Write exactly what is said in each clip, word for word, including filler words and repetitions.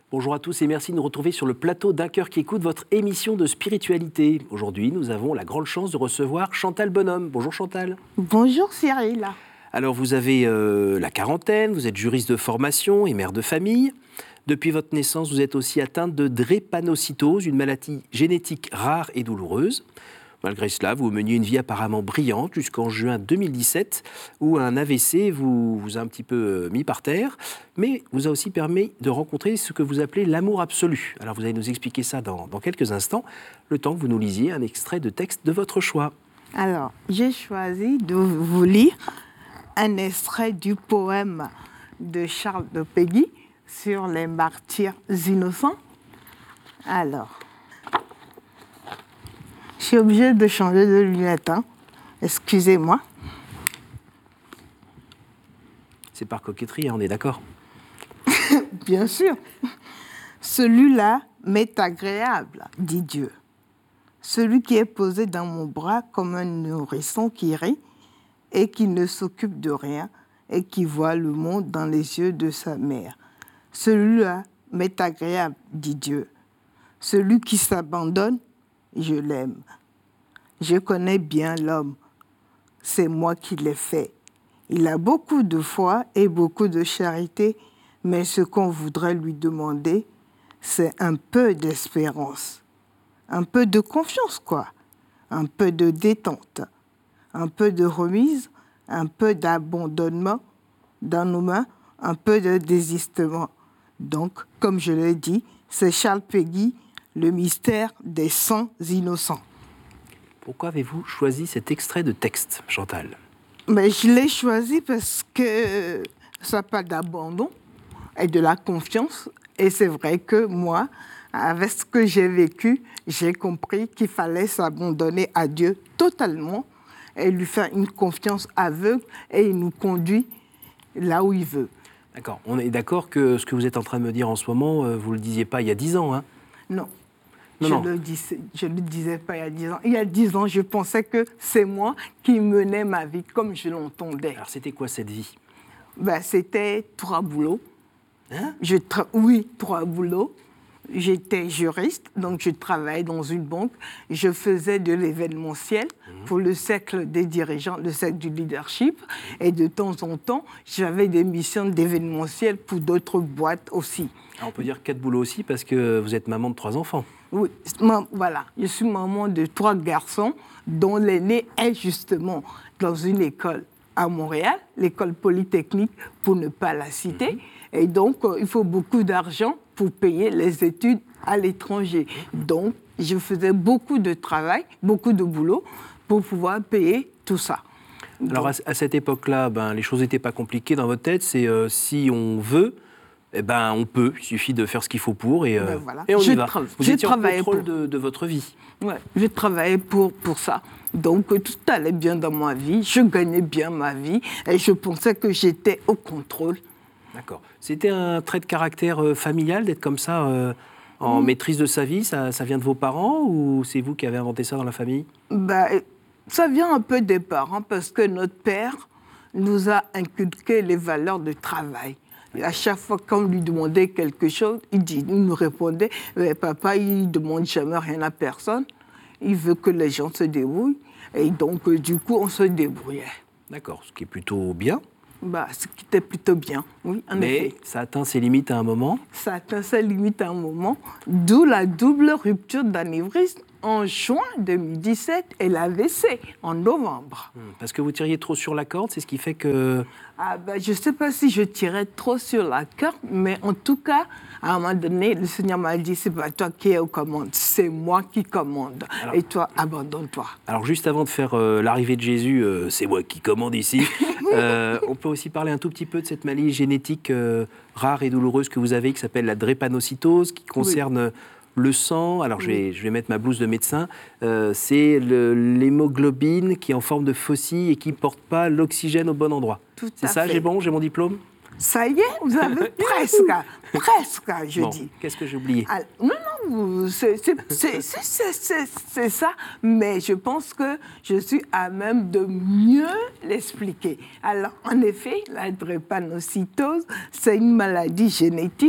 Bonjour à tous et merci de nous retrouver sur le plateau d'Un cœur qui écoute, votre émission de spiritualité. Aujourd'hui, nous avons la grande chance de recevoir Chantal Bonhomme. Bonjour Chantal. Bonjour Cyril. Alors vous avez euh, la quarantaine, vous êtes juriste de formation et mère de famille. Depuis votre naissance, vous êtes aussi atteinte de drépanocytose, une maladie génétique rare et douloureuse. Malgré cela, vous meniez une vie apparemment brillante jusqu'en juin deux mille dix-sept, où un A V C vous, vous a un petit peu mis par terre, mais vous a aussi permis de rencontrer ce que vous appelez l'amour absolu. Alors vous allez nous expliquer ça dans, dans quelques instants, le temps que vous nous lisiez un extrait de texte de votre choix. Alors, j'ai choisi de vous lire un extrait du poème de Charles de Péguy sur les martyrs innocents. Alors... Je suis obligée de changer de lunettes, hein. Excusez-moi. C'est par coquetterie, hein, on est d'accord. Bien sûr. Celui-là m'est agréable, dit Dieu. Celui qui est posé dans mon bras comme un nourrisson qui rit et qui ne s'occupe de rien et qui voit le monde dans les yeux de sa mère. Celui-là m'est agréable, dit Dieu. Celui qui s'abandonne, je l'aime. Je connais bien l'homme. C'est moi qui l'ai fait. Il a beaucoup de foi et beaucoup de charité, mais ce qu'on voudrait lui demander, c'est un peu d'espérance, un peu de confiance, quoi, un peu de détente, un peu de remise, un peu d'abandonnement dans nos mains, un peu de désistement. Donc, comme je l'ai dit, c'est Charles Péguy, le mystère des sangs innocents. Pourquoi avez-vous choisi cet extrait de texte, Chantal ? Mais je l'ai choisi parce que ça parle d'abandon et de la confiance. Et c'est vrai que moi, avec ce que j'ai vécu, j'ai compris qu'il fallait s'abandonner à Dieu totalement et lui faire une confiance aveugle et il nous conduit là où il veut. D'accord. On est d'accord que ce que vous êtes en train de me dire en ce moment, vous ne le disiez pas il y a dix ans, hein ? Non. Non, je non. ne le, dis, je le disais pas il y a dix ans. Il y a dix ans, je pensais que c'est moi qui menais ma vie comme je l'entendais. Alors, c'était quoi cette vie ? Ben, c'était trois boulots. Hein ? je tra- Oui, trois boulots. J'étais juriste, donc je travaillais dans une banque. Je faisais de l'événementiel mmh. pour le cercle des dirigeants, le cercle du leadership. Et de temps en temps, j'avais des missions d'événementiel pour d'autres boîtes aussi. Alors, on peut dire quatre boulots aussi parce que vous êtes maman de trois enfants. Oui, voilà. Je suis maman de trois garçons, dont l'aîné est justement dans une école à Montréal, l'école polytechnique, pour ne pas la citer. Mmh. Et donc, euh, il faut beaucoup d'argent pour payer les études à l'étranger. Mmh. Donc, je faisais beaucoup de travail, beaucoup de boulot pour pouvoir payer tout ça. Alors, donc, à, à cette époque-là, ben, les choses n'étaient pas compliquées dans votre tête. C'est euh, si on veut... Eh ben, on peut, il suffit de faire ce qu'il faut pour et, euh, ben voilà. et on je y va. Tra- Vous étiez en contrôle pour... de, de votre vie. Oui, je travaillais pour, pour ça. Donc, tout allait bien dans ma vie, je gagnais bien ma vie et je pensais que j'étais au contrôle. D'accord. C'était un trait de caractère euh, familial d'être comme ça, euh, en mmh. maîtrise de sa vie, ça, ça vient de vos parents ou c'est vous qui avez inventé ça dans la famille ? Ben, ça vient un peu des parents parce que notre père nous a inculqué les valeurs de travail. Et à chaque fois qu'on lui demandait quelque chose, il, dit, il nous répondait eh, « Papa, il ne demande jamais rien à personne. Il veut que les gens se débrouillent. » Et donc, euh, du coup, on se débrouillait. D'accord, ce qui est plutôt bien. Bah, ce qui était plutôt bien, oui, en Mais effet. ça atteint ses limites à un moment. Ça atteint ses limites à un moment, d'où la double rupture d'anévrisme en juin deux mille dix-sept et l'A V C en novembre. Parce que vous tiriez trop sur la corde, c'est ce qui fait que... Ah ben, je ne sais pas si je tirais trop sur la corde, mais en tout cas, à un moment donné, le Seigneur m'a dit, c'est pas toi qui es aux commandes, c'est moi qui commande. Alors, et toi, abandonne-toi. Alors juste avant de faire euh, l'arrivée de Jésus, euh, c'est moi qui commande ici, euh, on peut aussi parler un tout petit peu de cette maladie génétique euh, rare et douloureuse que vous avez, qui s'appelle la drépanocytose, qui concerne... Oui. Le sang, alors oui. je, vais, je vais mettre ma blouse de médecin, euh, c'est le, l'hémoglobine qui est en forme de faucille et qui ne porte pas l'oxygène au bon endroit. Tout c'est à ça, fait. J'ai bon, j'ai mon diplôme ? Ça y est, vous avez presque, presque, je bon, dis. Qu'est-ce que j'ai oublié ? Ah, non, non, c'est, c'est, c'est, c'est, c'est, c'est ça, mais je pense que je suis à même de mieux l'expliquer. Alors, en effet, la drépanocytose, c'est une maladie génétique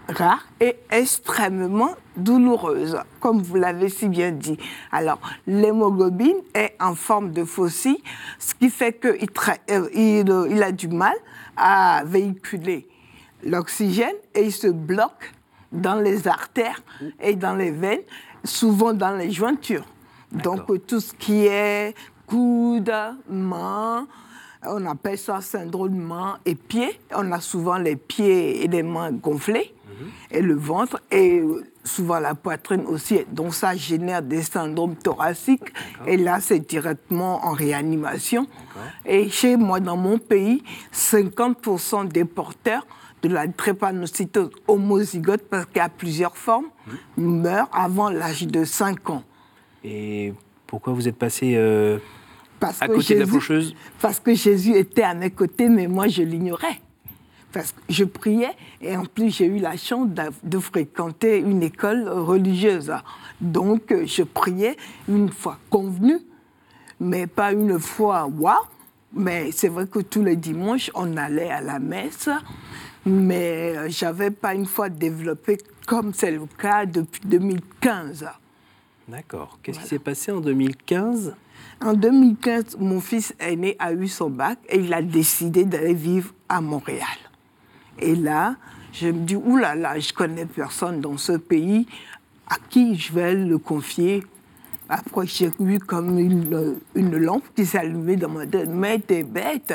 rare et extrêmement douloureuse, comme vous l'avez si bien dit. Alors, l'hémoglobine est en forme de faucille, ce qui fait qu'il euh, il, euh, il a du mal à véhiculer l'oxygène et il se bloque dans les artères et dans les veines, souvent dans les jointures. Donc, euh, tout ce qui est coude, main, on appelle ça syndrome main et pied. On a souvent les pieds et les mains gonflés, mmh. et le ventre, et souvent la poitrine aussi. Donc ça génère des syndromes thoraciques. D'accord. Et là, c'est directement en réanimation. D'accord. Et chez moi, dans mon pays, cinquante pour cent des porteurs de la drépanocytose homozygote, parce qu'il y a plusieurs formes, mmh. meurent avant l'âge de cinq ans. Et pourquoi vous êtes passé... Euh... Parce à que côté Jésus, de la faucheuse. Parce que Jésus était à mes côtés, mais moi, je l'ignorais. Parce que je priais, et en plus, j'ai eu la chance de, de fréquenter une école religieuse. Donc, je priais une fois convenue, mais pas une fois waouh. Mais c'est vrai que tous les dimanches, on allait à la messe, mais je n'avais pas une fois développé, comme c'est le cas depuis deux mille quinze. D'accord. Qu'est-ce voilà. qui s'est passé en deux mille quinze ? En deux mille quinze, mon fils aîné a eu son bac et il a décidé d'aller vivre à Montréal. Et là, je me dis, oulala, là là, je ne connais personne dans ce pays, à qui je vais le confier. Après, j'ai vu comme une, une lampe qui s'allumait dans ma tête. Mais t'es bête.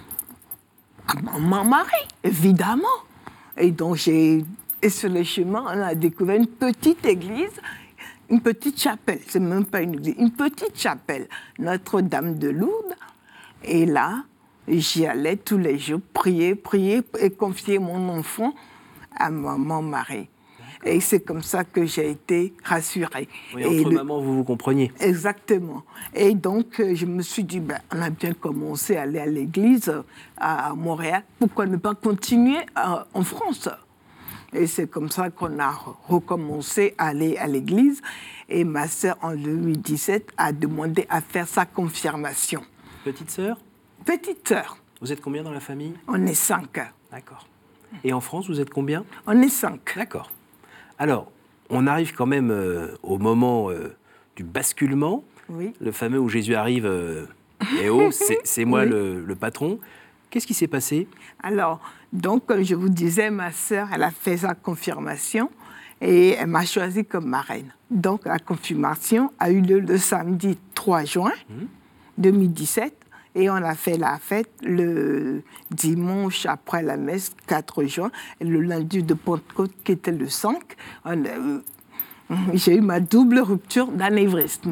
Mon mari, évidemment. Et donc, j'ai... Et sur le chemin, on a découvert une petite église, une petite chapelle, c'est même pas une église, une petite chapelle, Notre-Dame de Lourdes. Et là, j'y allais tous les jours, prier, prier et confier mon enfant à mon mari. Et c'est comme ça que j'ai été rassurée. Oui, entre le... maman, vous vous compreniez. Exactement. Et donc, je me suis dit, ben, on a bien commencé à aller à l'église à Montréal. Pourquoi ne pas continuer à, en France ? Et c'est comme ça qu'on a recommencé à aller à l'église. Et ma sœur, en deux mille dix-sept, a demandé à faire sa confirmation. Petite sœur ? Petite sœur. Vous êtes combien dans la famille ? On est cinq. D'accord. Et en France, vous êtes combien ? On est cinq. D'accord. Alors, on arrive quand même euh, au moment euh, du basculement, oui. le fameux où Jésus arrive, euh, et oh, c'est, c'est moi oui. le, le patron. Qu'est-ce qui s'est passé ? Alors, donc, comme je vous disais, ma sœur, elle a fait sa confirmation et elle m'a choisie comme marraine. Donc, la confirmation a eu lieu le samedi trois juin mmh. deux mille dix-sept et on a fait la fête le dimanche après la messe quatre juin et le lundi de Pentecôte qui était le cinq. On, euh, j'ai eu ma double rupture d'anévrisme.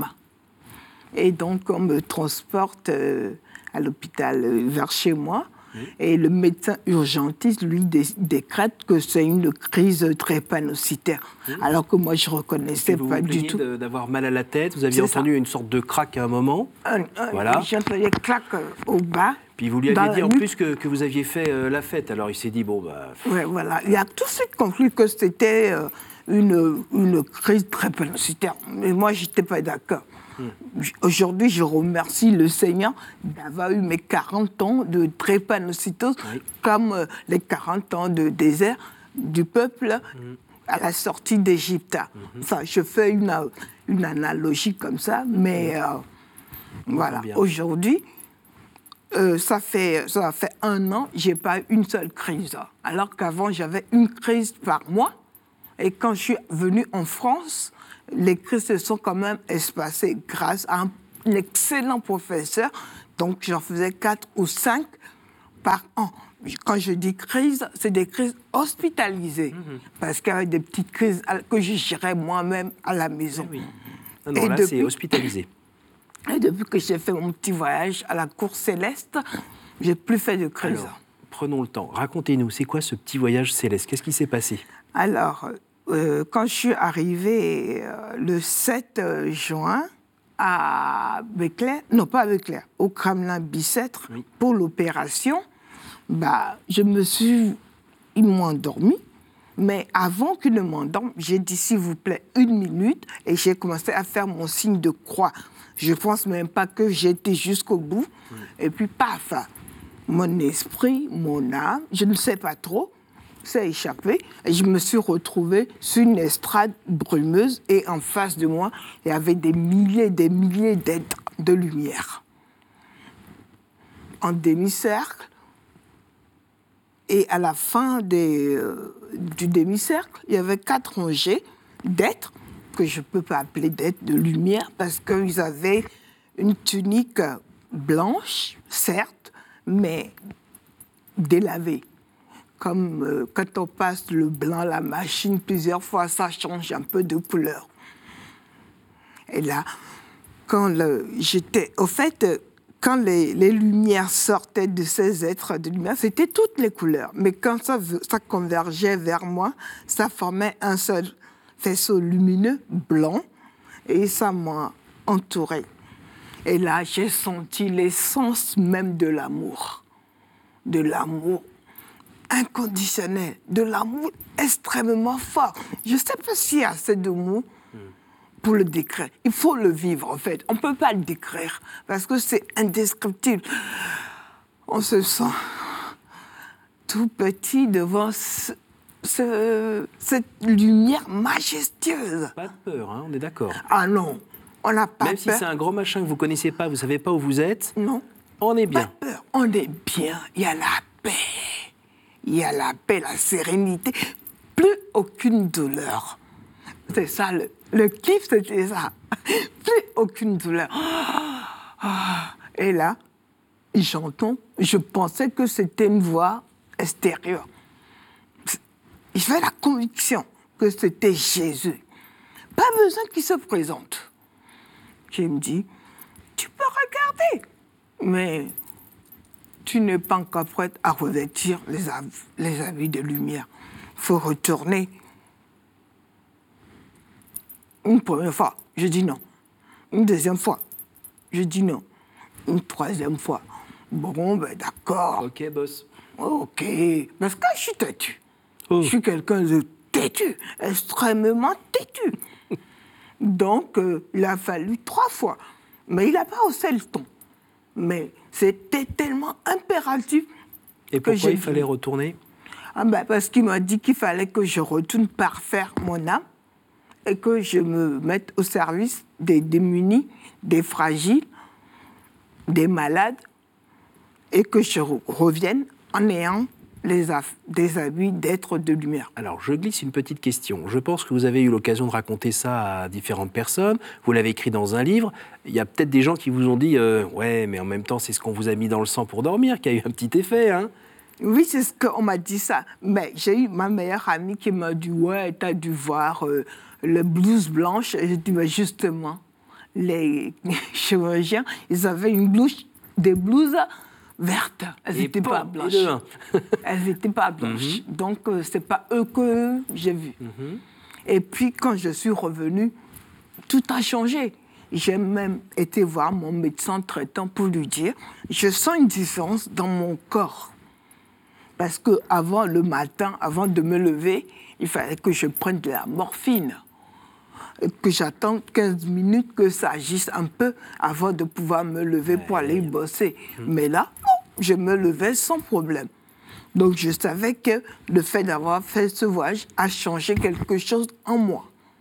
Et donc, on me transporte euh, à l'hôpital euh, vers chez moi. Et le médecin urgentiste, lui, dé- décrète que c'est une crise drépanocytaire. Mmh. Alors que moi, je ne reconnaissais vous pas vous du tout. De, d'avoir mal à la tête, vous aviez c'est entendu ça. Une sorte de craque à un moment. Un, un, voilà. J'entendais claque au bas. Puis vous lui aviez dit en nuit. plus que, que vous aviez fait euh, la fête. Alors il s'est dit, bon, bah... Oui, voilà. Il a tout de suite conclu que c'était euh, une, une crise drépanocytaire. Mais moi, je n'étais pas d'accord. Mmh. Aujourd'hui, je remercie le Seigneur d'avoir eu mes quarante ans de drépanocytose, oui. comme euh, les quarante ans de désert du peuple mmh. à la sortie d'Égypte. Mmh. Enfin, je fais une, une analogie comme ça, mais euh, mmh. voilà. Aujourd'hui, euh, ça, fait, ça fait un an, je n'ai pas eu une seule crise. Alors qu'avant, j'avais une crise par mois. Et quand je suis venue en France, les crises se sont quand même espacées grâce à un, un excellent professeur. Donc, j'en faisais quatre ou cinq par an. Quand je dis crise, c'est des crises hospitalisées. Mmh. Parce qu'il y avait des petites crises que je gérais moi-même à la maison. Oui, oui. Non, non, et là, depuis, c'est hospitalisé. Et depuis que j'ai fait mon petit voyage à la Cour Céleste, je n'ai plus fait de crise. Alors, prenons le temps. Racontez-nous, c'est quoi ce petit voyage céleste ? Qu'est-ce qui s'est passé ? Alors... Euh, quand je suis arrivée euh, le sept juin à Béclair, non pas à Béclair, au Kremlin-Bicêtre, oui. pour l'opération, bah, je me suis... Ils m'ont endormi, mais avant qu'ils ne m'endorment, j'ai dit s'il vous plaît une minute et j'ai commencé à faire mon signe de croix. Je ne pense même pas que j'étais jusqu'au bout. Oui. Et puis paf, mon esprit, mon âme, je ne sais pas trop, s'est échappé et je me suis retrouvée sur une estrade brumeuse et en face de moi, il y avait des milliers et des milliers d'êtres de lumière. En demi-cercle. Et à la fin des, euh, du demi-cercle, il y avait quatre rangées d'êtres, que je ne peux pas appeler d'êtres de lumière, parce qu'ils avaient une tunique blanche, certes, mais délavée. Comme euh, quand on passe le blanc à la machine plusieurs fois, ça change un peu de couleur. Et là, quand le, j'étais... Au fait, quand les, les lumières sortaient de ces êtres de lumière, c'était toutes les couleurs. Mais quand ça, ça convergeait vers moi, ça formait un seul faisceau lumineux, blanc, et ça m'a entourée. Et là, j'ai senti l'essence même de l'amour. De l'amour inconditionnel, de l'amour extrêmement fort. Je ne sais pas s'il y a assez de mots pour le décrire. Il faut le vivre, en fait. On ne peut pas le décrire, parce que c'est indescriptible. On se sent tout petit devant ce, ce, cette lumière majestueuse. Pas de peur, hein, on est d'accord. Ah non, on n'a pas Même peur. si c'est un grand machin que vous ne connaissez pas, vous ne savez pas où vous êtes, non, on est pas bien. de peur. On est bien, il y a la paix. Il y a la paix, la sérénité, plus aucune douleur. C'est ça, le, le kiff, c'était ça. Plus aucune douleur. Et là, j'entends, je pensais que c'était une voix extérieure. J'avais la conviction que c'était Jésus. Pas besoin qu'il se présente. Je me dis, tu peux regarder, mais tu n'es pas encore prête à revêtir les, hab- les habits de lumière. Il faut retourner. Une première fois, je dis non. Une deuxième fois, je dis non. Une troisième fois, bon, ben d'accord. Ok, boss. Ok, parce que je suis têtu. Oh. Je suis quelqu'un de têtu, extrêmement têtu. Donc, euh, il a fallu trois fois. Mais il n'a pas haussé le ton. Mais c'était tellement impératif. Et que pourquoi j'ai il fallait dit. retourner? Ah ben, parce qu'il m'a dit qu'il fallait que je retourne parfaire mon âme et que je me mette au service des démunis, des fragiles, des malades, et que je re- revienne en ayant les aff- des habits d'être de lumière. Alors, je glisse une petite question. Je pense que vous avez eu l'occasion de raconter ça à différentes personnes. Vous l'avez écrit dans un livre. Il y a peut-être des gens qui vous ont dit euh, « Ouais, mais en même temps, c'est ce qu'on vous a mis dans le sang pour dormir, qui a eu un petit effet, hein ?» Oui, c'est ce qu'on m'a dit ça. Mais j'ai eu ma meilleure amie qui m'a dit « Ouais, t'as dû voir euh, les blouses blanches. » Et j'ai dit « Mais justement, les chirurgiens, ils avaient une blouse, des blouses vertes. Elles Et n'étaient pas bon, blanches. les deux, hein. Elles n'étaient pas blanches. Donc, euh, ce n'est pas eux que j'ai vus. Et puis, quand je suis revenue, tout a changé. J'ai même été voir mon médecin traitant pour lui dire « Je sens une différence dans mon corps. » Parce qu'avant, le matin, avant de me lever, il fallait que je prenne de la morphine. Et que j'attende quinze minutes que ça agisse un peu avant de pouvoir me lever pour aller bosser. Mais là, non, je me levais sans problème. Donc, je savais que le fait d'avoir fait ce voyage a changé quelque chose en moi.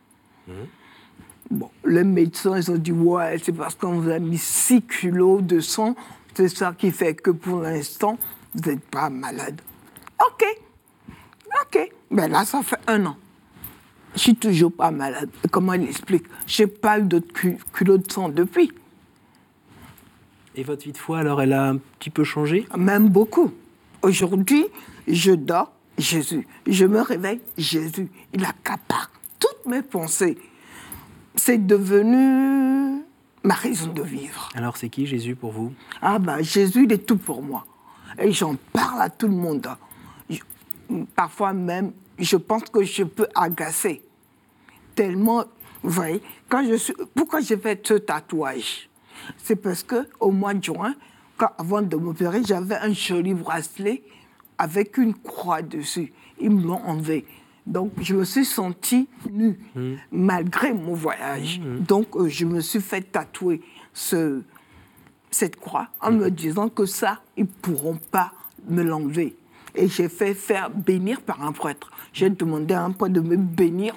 Bon, les médecins, ils ont dit, ouais, c'est parce qu'on vous a mis six kilos de sang, c'est ça qui fait que pour l'instant, vous n'êtes pas malade. OK, OK. Mais là, ça fait un an. Je suis toujours pas malade. Comment il explique? Je n'ai pas eu d'autres cu- kilos de sang depuis. Et votre vie de foi, alors, elle a un petit peu changé? Même beaucoup. Aujourd'hui, je dors, Jésus. Je me réveille, Jésus. Il accapare toutes mes pensées. C'est devenu ma raison de vivre. Alors, c'est qui Jésus pour vous? Ah ben, Jésus, il est tout pour moi. Et j'en parle à tout le monde. Je- parfois même, je pense que je peux agacer. Tellement, vous voyez, quand je suis... Pourquoi j'ai fait ce tatouage? C'est parce qu'au mois de juin, quand, avant de m'opérer, j'avais un joli bracelet avec une croix dessus. Ils me l'ont enlevé. Donc, je me suis sentie nue, mmh. malgré mon voyage. Mmh. Donc, euh, je me suis fait tatouer ce, cette croix en mmh. me disant que ça, ils ne pourront pas me l'enlever. et j'ai fait faire bénir par un prêtre. J'ai demandé à un prêtre de me bénir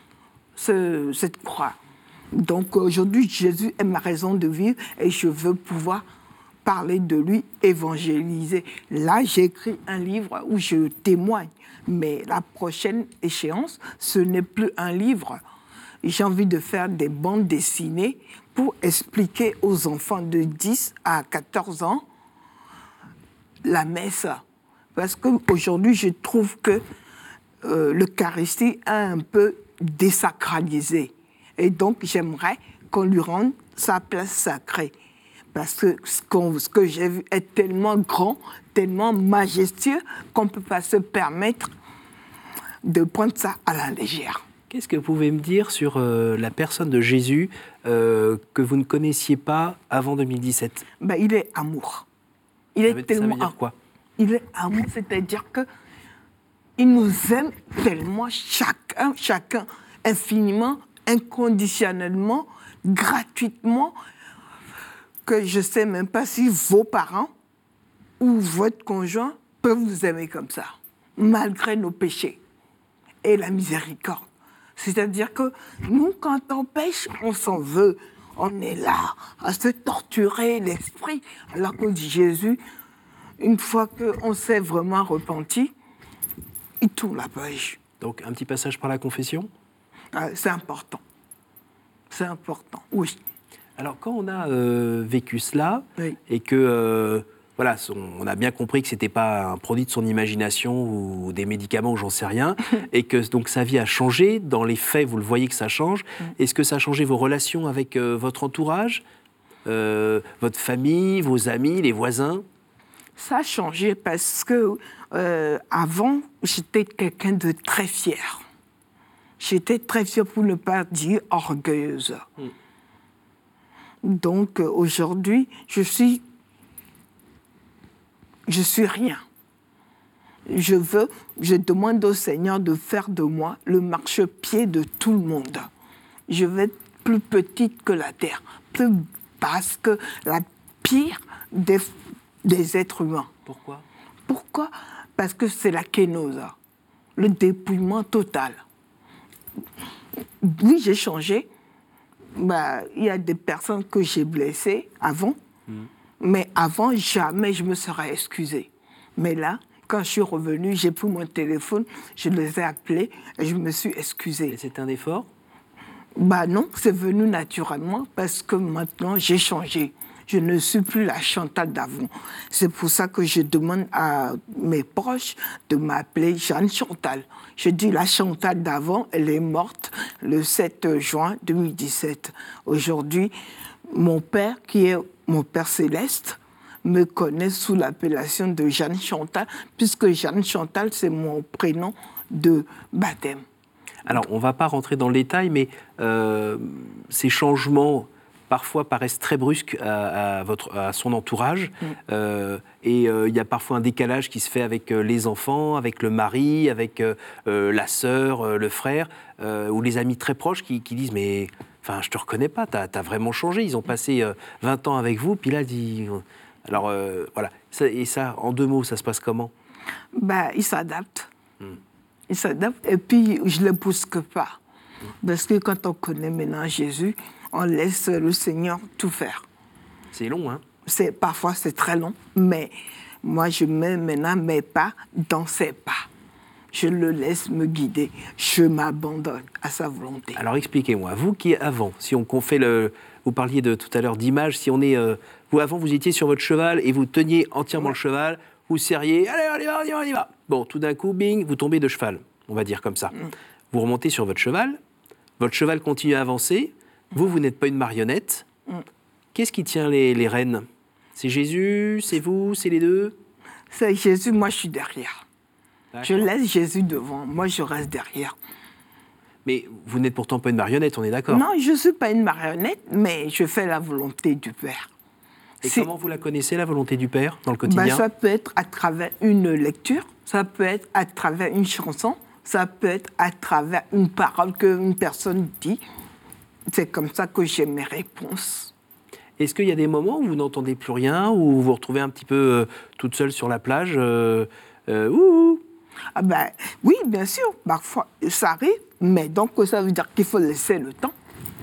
ce, cette croix. Donc aujourd'hui, Jésus est ma raison de vivre et je veux pouvoir parler de lui, évangéliser. Là, j'ai écrit un livre où je témoigne. Mais la prochaine échéance, ce n'est plus un livre. J'ai envie de faire des bandes dessinées pour expliquer aux enfants de dix à quatorze ans la messe. Parce qu'aujourd'hui, je trouve que euh, l'Eucharistie a un peu désacralisé. Et donc, j'aimerais qu'on lui rende sa place sacrée. Parce que ce, qu'on, ce que j'ai vu est tellement grand, tellement majestueux, qu'on ne peut pas se permettre de prendre ça à la légère. Qu'est-ce que vous pouvez me dire sur euh, la personne de Jésus euh, que vous ne connaissiez pas avant deux mille dix-sept? Ben, il est amour. Il ça est veut, tellement ça veut dire quoi? Il est amour, c'est-à-dire que il nous aime tellement, chacun, chacun, infiniment, inconditionnellement, gratuitement, que je ne sais même pas si vos parents ou votre conjoint peuvent vous aimer comme ça, malgré nos péchés et la miséricorde. C'est-à-dire que nous, quand on pêche, on s'en veut. On est là à se torturer l'esprit. Alors que Jésus, une fois qu'on s'est vraiment repenti, il tourne la page. Donc un petit passage par la confession? Ah, c'est important. C'est important, oui. Alors quand on a euh, vécu cela, oui. et que euh, voilà, son, on a bien compris que ce n'était pas un produit de son imagination ou des médicaments ou j'en sais rien, et que donc sa vie a changé, dans les faits vous le voyez que ça change, mm. Est-ce que ça a changé vos relations avec euh, votre entourage, euh, votre famille, vos amis, les voisins? Ça a changé parce que euh, avant, j'étais quelqu'un de très fier. J'étais très fière, pour ne pas dire orgueilleuse. Mm. Donc euh, aujourd'hui, je suis, je suis rien. Je veux, je demande au Seigneur de faire de moi le marchepied de tout le monde. Je vais être plus petite que la terre, plus basse que la pire des, des êtres humains. Pourquoi? Pourquoi? Parce que c'est la kénose, le dépouillement total. Oui, j'ai changé. Bah, il y a des personnes que j'ai blessées avant, mmh. mais avant, jamais je me serais excusée. Mais là, quand je suis revenue, j'ai pris mon téléphone, je les ai appelés et je me suis excusée. Et c'est un effort? Bah non, c'est venu naturellement parce que maintenant, j'ai changé. Je ne suis plus la Chantal d'avant. C'est pour ça que je demande à mes proches de m'appeler Jeanne Chantal. Je dis la Chantal d'avant, elle est morte le sept juin deux mille dix-sept. Aujourd'hui, mon père, qui est mon père céleste, me connaît sous l'appellation de Jeanne Chantal, puisque Jeanne Chantal, c'est mon prénom de baptême. Alors, on ne va pas rentrer dans le détail, mais euh, ces changements parfois paraissent très brusques à, à, votre, à son entourage. Mm. Euh, et il euh, y a parfois un décalage qui se fait avec euh, les enfants, avec le mari, avec euh, euh, la sœur, euh, le frère, euh, ou les amis très proches qui, qui disent « mais enfin, je ne te reconnais pas, tu as vraiment changé. Ils ont passé euh, vingt ans avec vous, puis là, dit... Alors, euh, voilà. Ça, et ça, en deux mots, ça se passe comment? Bah, ils s'adaptent. Mm. Ils s'adaptent, et puis je ne les brusque pas. Mm. Parce que quand on connaît maintenant Jésus, on laisse le Seigneur tout faire. C'est long, hein? C'est, parfois, c'est très long, mais moi, je mets maintenant mes pas dans ses pas. Je le laisse me guider. Je m'abandonne à sa volonté. Alors, expliquez-moi, vous qui, avant, si on fait le... Vous parliez de, tout à l'heure d'image, si on est... Euh, vous, avant, vous étiez sur votre cheval et vous teniez entièrement ouais. le cheval, vous serriez, allez, on y va, on y va, on y va. Bon, tout d'un coup, bing, vous tombez de cheval, on va dire comme ça. Mm. Vous remontez sur votre cheval, votre cheval continue à avancer, vous, vous n'êtes pas une marionnette. Mm. Qu'est-ce qui tient les, les rênes? C'est Jésus, c'est vous, c'est les deux? C'est Jésus, moi je suis derrière. D'accord. Je laisse Jésus devant, moi je reste derrière. Mais vous n'êtes pourtant pas une marionnette, on est d'accord? Non, je ne suis pas une marionnette, mais je fais la volonté du Père. Et c'est... comment vous la connaissez, la volonté du Père, dans le quotidien? Ben, ça peut être à travers une lecture, ça peut être à travers une chanson, ça peut être à travers une parole qu'une personne dit. C'est comme ça que j'ai mes réponses. Est-ce qu'il y a des moments où vous n'entendez plus rien, où vous vous retrouvez un petit peu euh, toute seule sur la plage, euh, euh, ouh, Ah ben, oui, bien sûr, parfois ça arrive, mais donc ça veut dire qu'il faut laisser le temps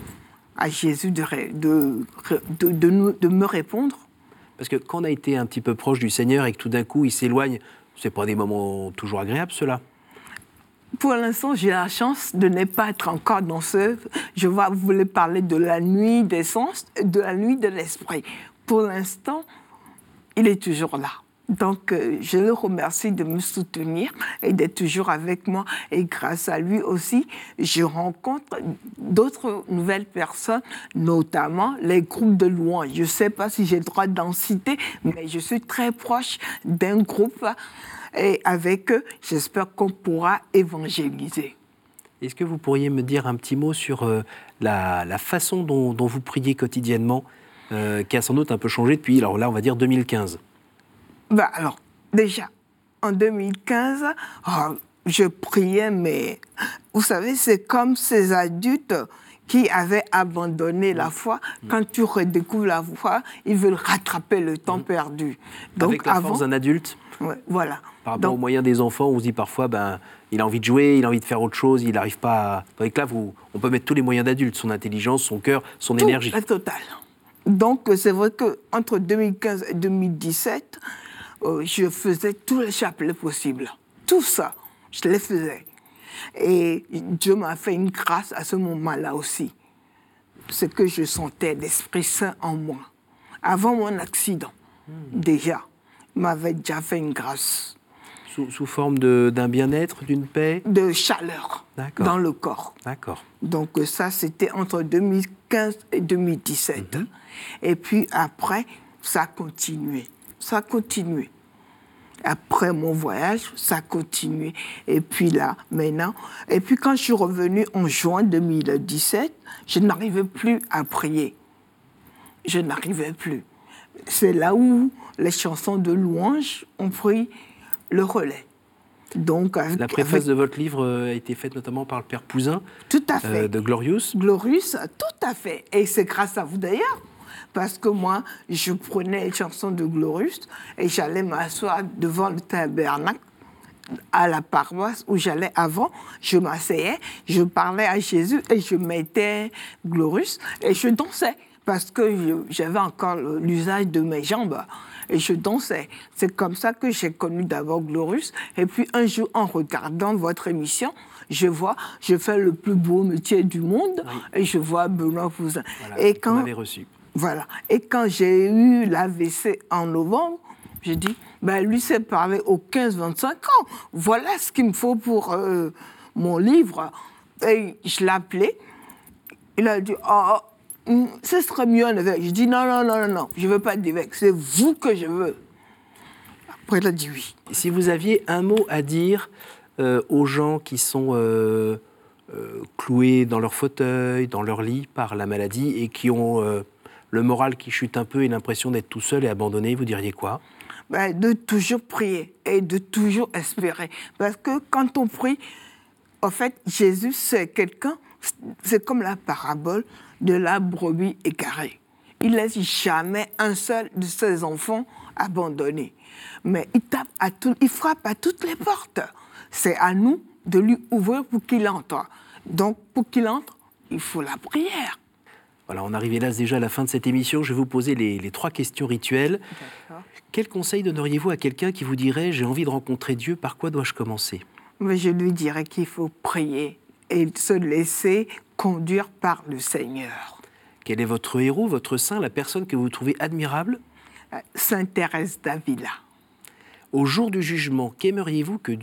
à Jésus de, de, de, de, nous, de me répondre. Parce que quand on a été un petit peu proche du Seigneur et que tout d'un coup il s'éloigne, c'est pas des moments toujours agréables, ceux-là. Pour l'instant, j'ai la chance de ne pas être encore dans ce... Je vais vous voulez parler de la nuit des sens, de la nuit de l'esprit. Pour l'instant, il est toujours là. Donc, euh, je le remercie de me soutenir et d'être toujours avec moi. Et grâce à lui aussi, je rencontre d'autres nouvelles personnes, notamment les groupes de louanges. Je ne sais pas si j'ai le droit d'en citer, mais je suis très proche d'un groupe et avec eux, j'espère qu'on pourra évangéliser. Est-ce que vous pourriez me dire un petit mot sur euh, la, la façon dont, dont vous priez quotidiennement, euh, qui a sans doute un peu changé depuis, alors là, on va dire deux mille quinze? Ben alors, déjà, en deux mille quinze, oh, je priais, mais vous savez, c'est comme ces adultes qui avaient abandonné la foi. Quand tu redécouvres la foi, ils veulent rattraper le temps mmh. perdu. Donc, avec la avant, force d'un adulte, ouais, voilà. Par rapport Donc, aux moyens des enfants, on se dit parfois, ben, il a envie de jouer, il a envie de faire autre chose, il n'arrive pas à... Tandis que là, vous, on peut mettre tous les moyens d'adultes, son intelligence, son cœur, son tout, énergie. La totale. Donc, c'est vrai qu'entre deux mille quinze et deux mille dix-sept, euh, je faisais tous les chapelets possibles. Tout ça, je les faisais. Et Dieu m'a fait une grâce à ce moment-là aussi. Ce que je sentais, l'Esprit Saint en moi. Avant mon accident, mmh. déjà, il m'avait déjà fait une grâce. Sous, sous forme de, d'un bien-être, d'une paix? De chaleur D'accord. dans le corps. D'accord. Donc ça, c'était entre deux mille quinze et deux mille dix-sept. Mmh. Et puis après, ça a continué. Ça a continué. Après mon voyage, ça a continué. Et puis là, maintenant... Et puis quand je suis revenue en juin deux mille dix-sept, je n'arrivais plus à prier. Je n'arrivais plus. C'est là où les chansons de louange ont pris le relais. Donc, avec, la préface avec... de votre livre a été faite notamment par le père Pouzin. Tout à fait. Euh, de Glorious. Glorious, tout à fait. Et c'est grâce à vous d'ailleurs. Parce que moi, je prenais les chansons de Glorious et j'allais m'asseoir devant le tabernacle à la paroisse où j'allais avant. Je m'asseyais, je parlais à Jésus et je mettais Glorious et je dansais. Parce que j'avais encore l'usage de mes jambes. Et je dansais. C'est comme ça que j'ai connu d'abord Glorious. Et puis un jour, en regardant votre émission, je vois, je fais le plus beau métier du monde, oui. et je vois Benoît Pouzin. Voilà, et quand, on l'avait reçu. Voilà. Et quand j'ai eu l'A V C en novembre, j'ai dit, ben, lui s'est parlé aux quinze vingt-cinq ans. Voilà ce qu'il me faut pour euh, mon livre. Et je l'ai appelé. Il a dit, oh, ce serait mieux un évêque. Je dis non, non, non, non, non, je ne veux pas d'évêque, c'est vous que je veux. Après, il a dit oui. Si vous aviez un mot à dire euh, aux gens qui sont euh, euh, cloués dans leur fauteuil, dans leur lit par la maladie et qui ont euh, le moral qui chute un peu et l'impression d'être tout seul et abandonné, vous diriez quoi? Ben, de toujours prier et de toujours espérer. Parce que quand on prie, en fait, Jésus, c'est quelqu'un, c'est comme la parabole de la brebis égarée. Il ne laisse jamais un seul de ses enfants abandonnés. Mais il tape à tout, il frappe à toutes les portes. C'est à nous de lui ouvrir pour qu'il entre. Donc, pour qu'il entre, il faut la prière. Voilà, on arrive hélas déjà à la fin de cette émission. Je vais vous poser les, les trois questions rituelles. D'accord. Quel conseil donneriez-vous à quelqu'un qui vous dirait « J'ai envie de rencontrer Dieu, par quoi dois-je commencer ?» Mais je lui dirais qu'il faut prier et se laisser conduire par le Seigneur. Quel est votre héros, votre saint, la personne que vous trouvez admirable? Sainte Thérèse d'Avila. Au jour du jugement, qu'aimeriez-vous que